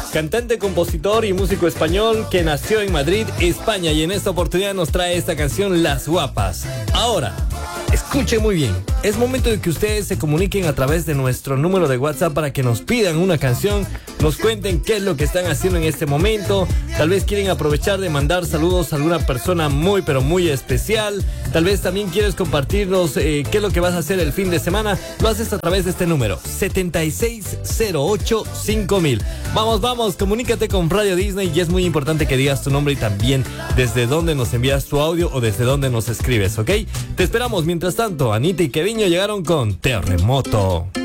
cantante, compositor y músico español que nació en Madrid, España, y en esta oportunidad nos trae esta canción Las Guapas. Ahora, escuchen muy bien, es momento de que ustedes se comuniquen a través de nuestro número de WhatsApp para que nos pidan una canción, nos cuenten qué es lo que están haciendo en este momento, tal vez quieren aprovechar de mandar saludos a alguna persona muy pero muy especial, tal vez también quieres compartirnos qué es lo que vas a hacer el fin de semana, lo haces a través de este número, 76085000. Vamos, comunícate con Radio Disney y es muy importante que digas tu nombre y también desde dónde nos envías tu audio o desde dónde nos escribes, ¿ok? Te esperamos. Mientras tanto, Anita y Keviño llegaron con Terremoto.